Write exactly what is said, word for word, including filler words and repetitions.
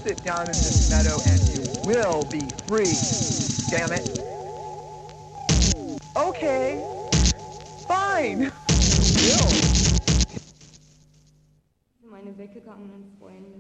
sit down in this meadow and you will be free. Damn it. Okay. Fine. You will. Meine weggegangenen Freunde.